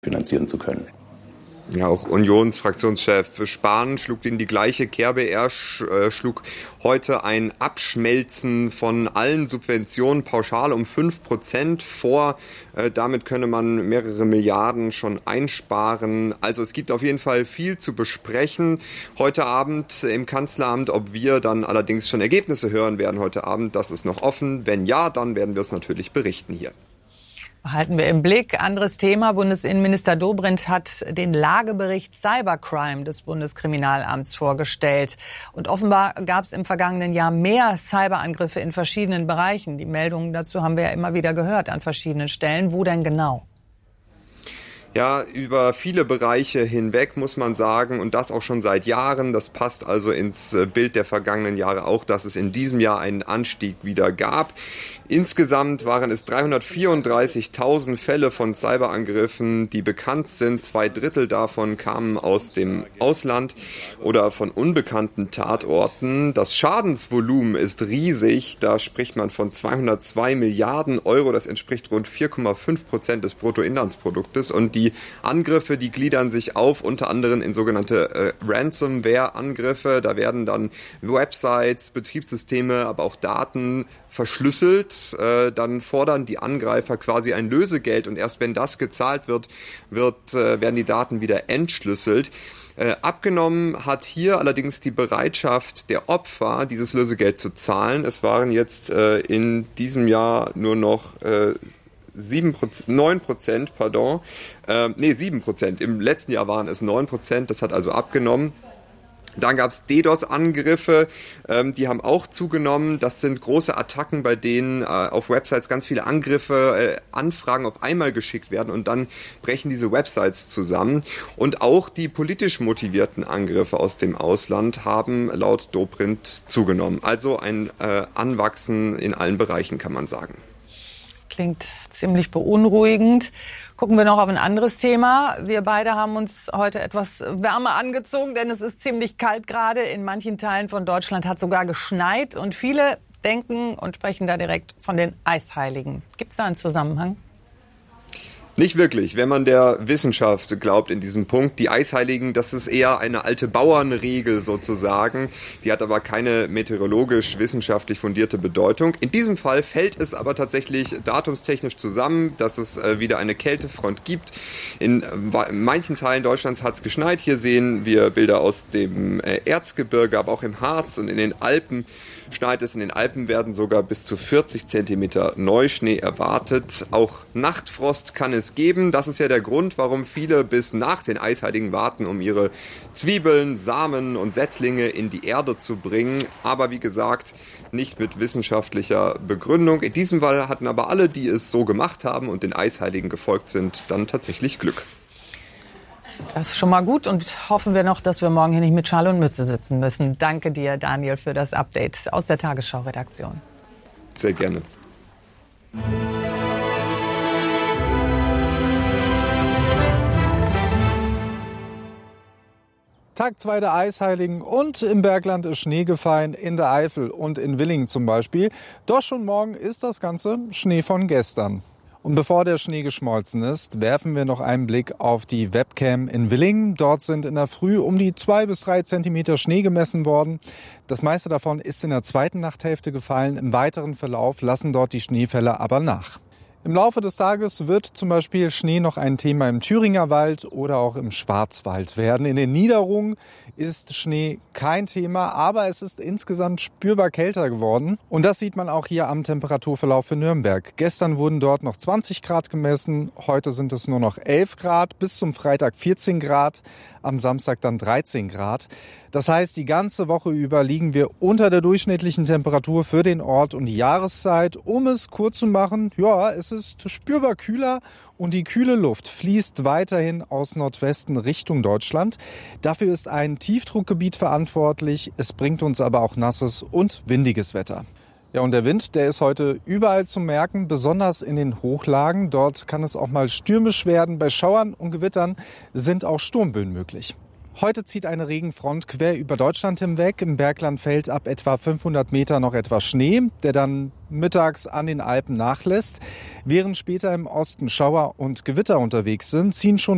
finanzieren zu können. Ja, auch Unionsfraktionschef Spahn schlug in die gleiche Kerbe. Er schlug heute ein Abschmelzen von allen Subventionen pauschal um 5% vor. Damit könne man mehrere Milliarden schon einsparen. Also es gibt auf jeden Fall viel zu besprechen heute Abend im Kanzleramt. Ob wir dann allerdings schon Ergebnisse hören werden heute Abend, das ist noch offen. Wenn ja, dann werden wir es natürlich berichten hier. Halten wir im Blick. Anderes Thema. Bundesinnenminister Dobrindt hat den Lagebericht Cybercrime des Bundeskriminalamts vorgestellt. Und offenbar gab es im vergangenen Jahr mehr Cyberangriffe in verschiedenen Bereichen. Die Meldungen dazu haben wir ja immer wieder gehört an verschiedenen Stellen. Wo denn genau? Ja, über viele Bereiche hinweg muss man sagen, und das auch schon seit Jahren. Das passt also ins Bild der vergangenen Jahre auch, dass es in diesem Jahr einen Anstieg wieder gab. Insgesamt waren es 334.000 Fälle von Cyberangriffen, die bekannt sind. 2/3 davon kamen aus dem Ausland oder von unbekannten Tatorten. Das Schadensvolumen ist riesig. Da spricht man von 202 Milliarden Euro. Das entspricht rund 4,5% des Bruttoinlandsproduktes. Und die Angriffe, die gliedern sich auf, unter anderem in sogenannte Ransomware-Angriffe. Da werden dann Websites, Betriebssysteme, aber auch Daten verschlüsselt. Dann fordern die Angreifer quasi ein Lösegeld und erst wenn das gezahlt wird, werden die Daten wieder entschlüsselt. Abgenommen hat hier allerdings die Bereitschaft der Opfer, dieses Lösegeld zu zahlen. Es waren jetzt in diesem Jahr nur noch 7%. Im letzten Jahr waren es 9%. Das hat also abgenommen. Dann gab es DDoS-Angriffe, die haben auch zugenommen. Das sind große Attacken, bei denen auf Websites ganz viele Anfragen auf einmal geschickt werden und dann brechen diese Websites zusammen. Und auch die politisch motivierten Angriffe aus dem Ausland haben laut Dobrindt zugenommen. Also ein Anwachsen in allen Bereichen, kann man sagen. Klingt ziemlich beunruhigend. Gucken wir noch auf ein anderes Thema. Wir beide haben uns heute etwas wärmer angezogen, denn es ist ziemlich kalt gerade. In manchen Teilen von Deutschland hat sogar geschneit. Und viele denken und sprechen da direkt von den Eisheiligen. Gibt es da einen Zusammenhang? Nicht wirklich, wenn man der Wissenschaft glaubt in diesem Punkt. Die Eisheiligen, das ist eher eine alte Bauernregel sozusagen. Die hat aber keine meteorologisch-wissenschaftlich fundierte Bedeutung. In diesem Fall fällt es aber tatsächlich datumstechnisch zusammen, dass es wieder eine Kältefront gibt. In manchen Teilen Deutschlands hat es geschneit. Hier sehen wir Bilder aus dem Erzgebirge, aber auch im Harz und in den Alpen schneit es. In den Alpen werden sogar bis zu 40 Zentimeter Neuschnee erwartet. Auch Nachtfrost kann es geben. Das ist ja der Grund, warum viele bis nach den Eisheiligen warten, um ihre Zwiebeln, Samen und Setzlinge in die Erde zu bringen. Aber wie gesagt, nicht mit wissenschaftlicher Begründung. In diesem Fall hatten aber alle, die es so gemacht haben und den Eisheiligen gefolgt sind, dann tatsächlich Glück. Das ist schon mal gut und hoffen wir noch, dass wir morgen hier nicht mit Schal und Mütze sitzen müssen. Danke dir, Daniel, für das Update aus der Tagesschau-Redaktion. Sehr gerne. Tag 2 der Eisheiligen und im Bergland ist Schnee gefallen, in der Eifel und in Willingen zum Beispiel. Doch schon morgen ist das Ganze Schnee von gestern. Und bevor der Schnee geschmolzen ist, werfen wir noch einen Blick auf die Webcam in Willingen. Dort sind in der Früh um die 2 bis 3 Zentimeter Schnee gemessen worden. Das meiste davon ist in der zweiten Nachthälfte gefallen. Im weiteren Verlauf lassen dort die Schneefälle aber nach. Im Laufe des Tages wird zum Beispiel Schnee noch ein Thema im Thüringer Wald oder auch im Schwarzwald werden. In den Niederungen ist Schnee kein Thema, aber es ist insgesamt spürbar kälter geworden. Und das sieht man auch hier am Temperaturverlauf für Nürnberg. Gestern wurden dort noch 20 Grad gemessen, heute sind es nur noch 11 Grad, bis zum Freitag 14 Grad, am Samstag dann 13 Grad. Das heißt, die ganze Woche über liegen wir unter der durchschnittlichen Temperatur für den Ort und die Jahreszeit. Um es kurz zu machen, ja, es ist spürbar kühler und die kühle Luft fließt weiterhin aus Nordwesten Richtung Deutschland. Dafür ist ein Tiefdruckgebiet verantwortlich. Es bringt uns aber auch nasses und windiges Wetter. Ja, und der Wind, der ist heute überall zu merken, besonders in den Hochlagen. Dort kann es auch mal stürmisch werden. Bei Schauern und Gewittern sind auch Sturmböen möglich. Heute zieht eine Regenfront quer über Deutschland hinweg. Im Bergland fällt ab etwa 500 Meter noch etwas Schnee, der dann mittags an den Alpen nachlässt. Während später im Osten Schauer und Gewitter unterwegs sind, ziehen schon